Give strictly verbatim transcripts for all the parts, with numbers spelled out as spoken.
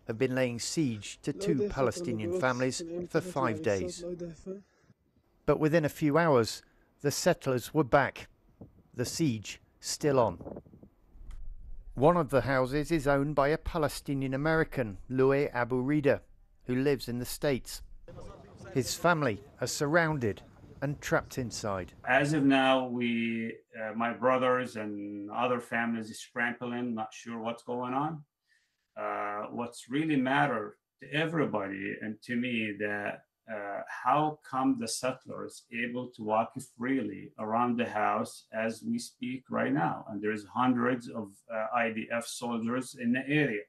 have been laying siege to two Palestinian families for five days. But within a few hours, the settlers were back, the siege still on. One of the houses is owned by a Palestinian American, Louis Abu Rida, who lives in the States. His family are surrounded and trapped inside. As of now, we, uh, my brothers and other families is scrambling, not sure what's going on. Uh, what's really matter to everybody and to me that uh, how come the settlers able to walk freely around the house as we speak right now? And there's hundreds of uh, I D F soldiers in the area.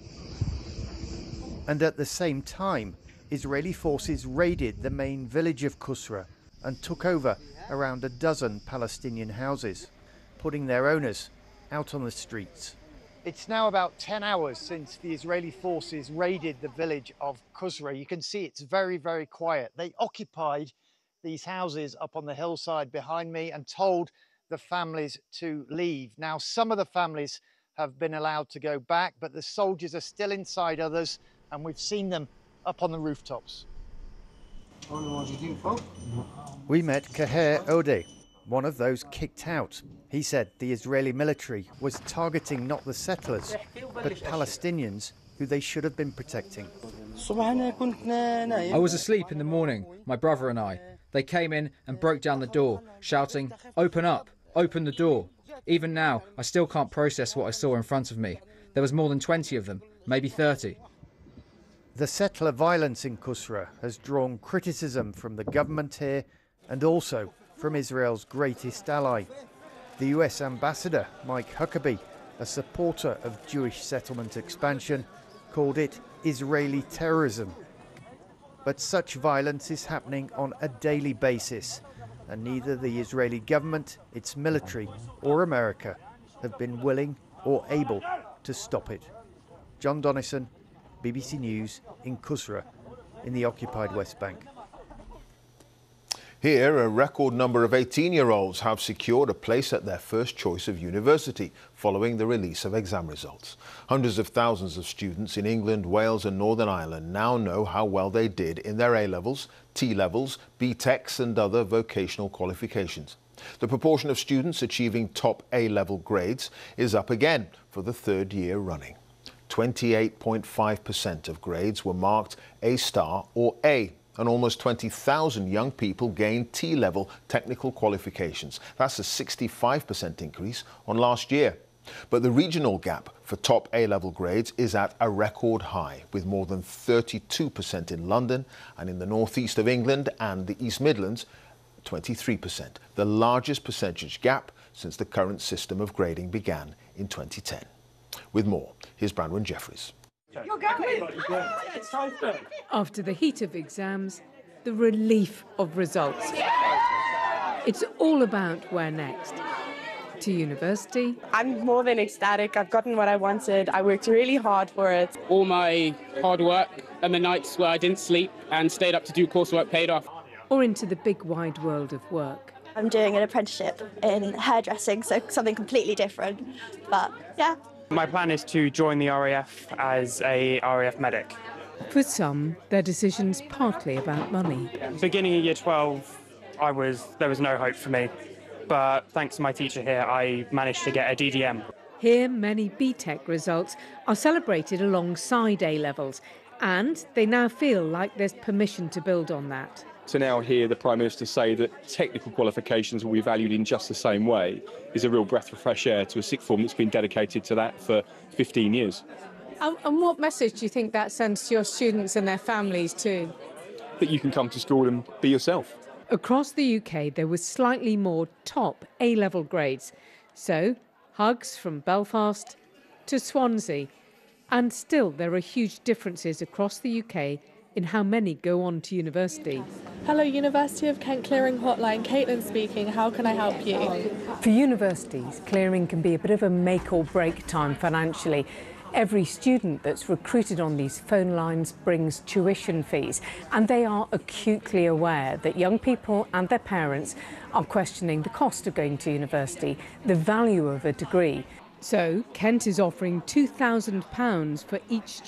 And at the same time, Israeli forces raided the main village of Qusra and took over around a dozen Palestinian houses, putting their owners out on the streets. It's now about ten hours since the Israeli forces raided the village of Qusra. You can see it's very, very quiet. They occupied these houses up on the hillside behind me and told the families to leave. Now, some of the families have been allowed to go back, but the soldiers are still inside others, and we've seen them up on the rooftops. We met Kaher Ode, one of those kicked out. He said the Israeli military was targeting not the settlers, but Palestinians who they should have been protecting. I was asleep in the morning, my brother and I. They came in and broke down the door, shouting, "Open up, open the door." Even now, I still can't process what I saw in front of me. There was more than twenty of them, maybe thirty. The settler violence in Qusra has drawn criticism from the government here and also from Israel's greatest ally. The U S ambassador, Mike Huckabee, a supporter of Jewish settlement expansion, called it Israeli terrorism. But such violence is happening on a daily basis, and neither the Israeli government, its military, or America have been willing or able to stop it. John Donnison, B B C News in Qusra, in the occupied West Bank. Here, a record number of eighteen-year-olds have secured a place at their first choice of university following the release of exam results. Hundreds of thousands of students in England, Wales and Northern Ireland now know how well they did in their A-levels, T-levels, B TECs and other vocational qualifications. The proportion of students achieving top A-level grades is up again for the third year running. twenty-eight point five percent of grades were marked A-star or A, and almost twenty thousand young people gained T-level technical qualifications. That's a sixty-five percent increase on last year. But the regional gap for top A-level grades is at a record high, with more than thirty-two percent in London, and in the northeast of England and the East Midlands, twenty-three percent, the largest percentage gap since the current system of grading began in twenty ten. With more, here's Branwen Jeffries. After the heat of exams, the relief of results. It's all about where next. To university. I'm more than ecstatic. I've gotten what I wanted. I worked really hard for it. All my hard work and the nights where I didn't sleep and stayed up to do coursework paid off. Or into the big wide world of work. I'm doing an apprenticeship in hairdressing, so something completely different. But yeah. My plan is to join the R A F as a R A F medic. For some, their decision's partly about money. Beginning of year twelve, I was there was no hope for me. But thanks to my teacher here, I managed to get a D D M. Here, many B TEC results are celebrated alongside A-levels, and they now feel like there's permission to build on that. To now hear the Prime Minister say that technical qualifications will be valued in just the same way is a real breath of fresh air to a sixth form that's been dedicated to that for fifteen years. Um, and what message do you think that sends to your students and their families too? That you can come to school and be yourself. Across the U K, there was slightly more top A-level grades. So, hugs from Belfast to Swansea. And still, there are huge differences across the U K in how many go on to university. Hello, University of Kent Clearing Hotline. Caitlin speaking. How can I help you? For universities, clearing can be a bit of a make or break time financially. Every student that's recruited on these phone lines brings tuition fees, and they are acutely aware that young people and their parents are questioning the cost of going to university, the value of a degree. So Kent is offering two thousand pounds for each student.